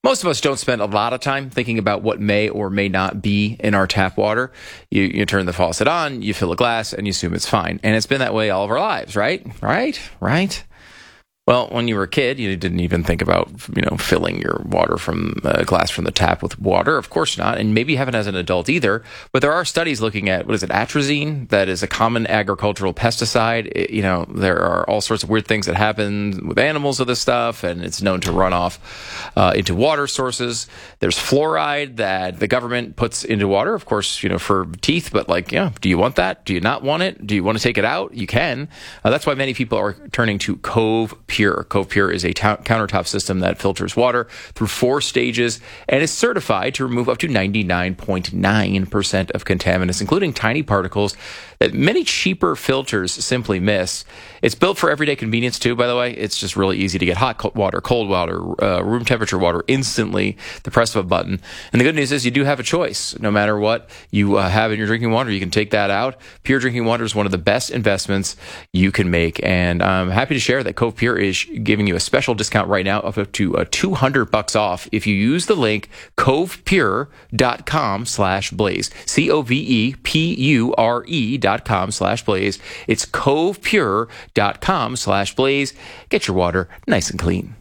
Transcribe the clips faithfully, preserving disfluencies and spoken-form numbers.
Most of us don't spend a lot of time thinking about what may or may not be in our tap water. You, you turn the faucet on, you fill a glass, and you assume it's fine. And it's been that way all of our lives, right? Right? Right? Well, when you were a kid, you didn't even think about, you know, filling your water from a glass from the tap with water. Of course not. And maybe you haven't as an adult either. But there are studies looking at, what is it, atrazine? That is a common agricultural pesticide. It, you know, there are all sorts of weird things that happen with animals with this stuff, and it's known to run off uh, into water sources. There's fluoride that the government puts into water, of course, you know, for teeth. But like, yeah, do you want that? Do you not want it? Do you want to take it out? You can. Uh, that's why many people are turning to Cove Pure. Cove Pure is a t- countertop system that filters water through four stages and is certified to remove up to ninety-nine point nine percent of contaminants, including tiny particles that many cheaper filters simply miss. It's built for everyday convenience too, by the way. It's just really easy to get hot water, cold water, uh, room temperature water instantly, the press of a button. And the good news is you do have a choice. No matter what you uh, have in your drinking water, you can take that out. Pure drinking water is one of the best investments you can make. And I'm happy to share that Cove Pure is giving you a special discount right now of up to uh, two hundred bucks off if you use the link covepure.com slash blaze. C O V E P U R E dot com slash blaze. It's covepure.com slash blaze. Get your water nice and clean.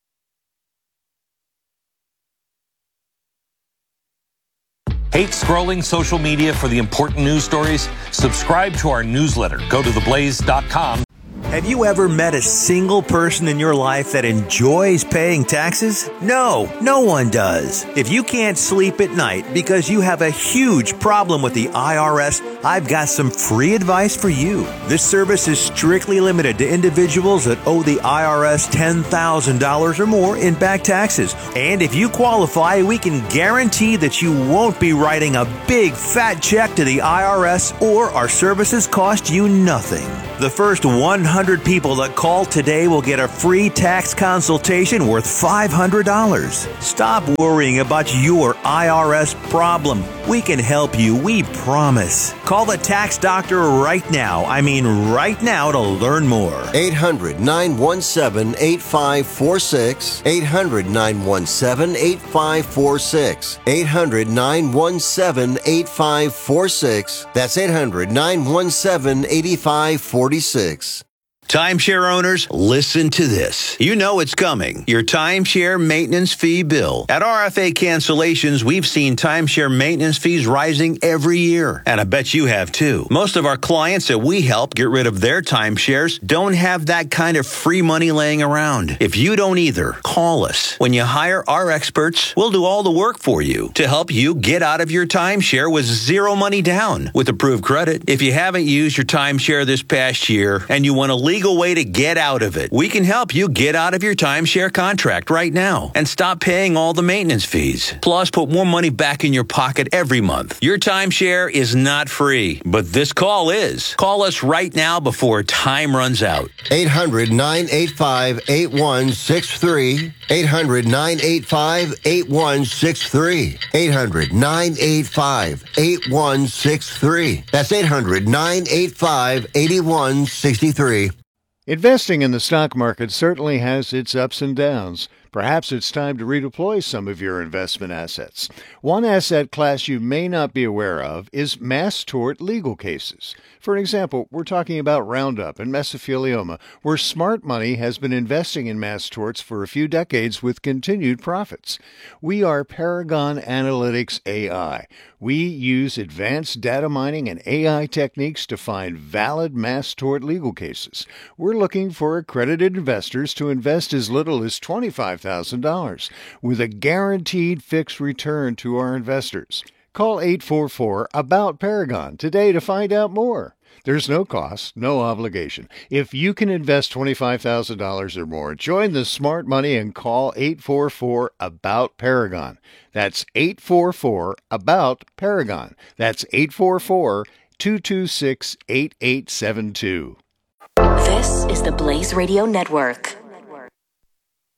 Hate scrolling social media for the important news stories? Subscribe to our newsletter. Go to the blaze dot com. Have you ever met a single person in your life that enjoys paying taxes? No, no one does. If you can't sleep at night because you have a huge problem with the I R S, I've got some free advice for you. This service is strictly limited to individuals that owe the I R S ten thousand dollars or more in back taxes. And if you qualify, we can guarantee that you won't be writing a big fat check to the I R S, or our services cost you nothing. The first one hundred people that call today will get a free tax consultation worth five hundred dollars. Stop worrying about your I R S problem. We can help you, we promise. Call the tax doctor right now. I mean right now to learn more. eight hundred, nine one seven, eight five four six. eight hundred, nine one seven, eight five four six. eight hundred, nine one seven, eight five four six. That's eight hundred, nine one seven, eight five four six. Timeshare owners, listen to this. You know it's coming. Your timeshare maintenance fee bill. At R F A Cancellations, we've seen timeshare maintenance fees rising every year. And I bet you have too. Most of our clients that we help get rid of their timeshares don't have that kind of free money laying around. If you don't either, call us. When you hire our experts, we'll do all the work for you to help you get out of your timeshare with zero money down with approved credit. If you haven't used your timeshare this past year and you want to leave legal way to get out of it. We can help you get out of your timeshare contract right now and stop paying all the maintenance fees. Plus, put more money back in your pocket every month. Your timeshare is not free, but this call is. Call us right now before time runs out. eight hundred, nine eight five, eight one six three. eight hundred, nine eight five, eight one six three. eight hundred, nine eight five, eight one six three. That's eight hundred, nine eight five, eight one six three. Investing in the stock market certainly has its ups and downs. Perhaps it's time to redeploy some of your investment assets. One asset class you may not be aware of is mass tort legal cases. For example, we're talking about Roundup and mesothelioma, where smart money has been investing in mass torts for a few decades with continued profits. We are Paragon Analytics A I. We use advanced data mining and A I techniques to find valid mass tort legal cases. We're looking for accredited investors to invest as little as twenty-five thousand dollars with a guaranteed fixed return to our investors. Call eight four four, ABOUT Paragon today to find out more. There's no cost, no obligation. If you can invest twenty-five thousand dollars or more, join the smart money and call eight four four, ABOUT Paragon. That's eight four four, ABOUT Paragon. That's eight four four, two two six, eight eight seven two. This is the Blaze Radio Network.